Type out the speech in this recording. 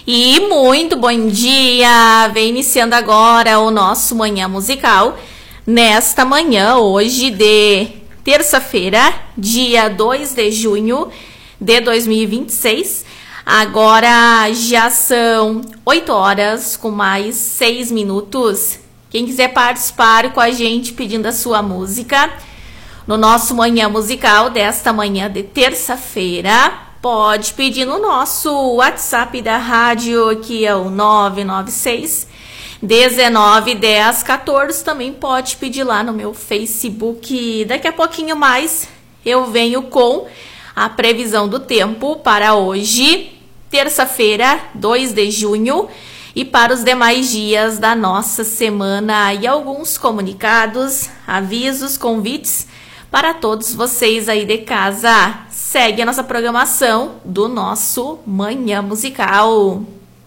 E muito bom dia! Vem iniciando agora o nosso Manhã Musical. Nesta manhã, hoje de terça-feira, dia 2 de junho de 2026. Agora já são 8 horas com mais 6 minutos. Quem quiser participar com a gente pedindo a sua música no nosso Manhã Musical desta manhã de terça-feira, pode pedir no nosso WhatsApp da rádio, que é o 996 19 10 14. Também pode pedir lá no meu Facebook. Daqui a pouquinho mais eu venho com a previsão do tempo para hoje, terça-feira, 2 de junho, e para os demais dias da nossa semana, e alguns comunicados, avisos, convites para todos vocês aí de casa. Segue a nossa programação do nosso Manhã Musical.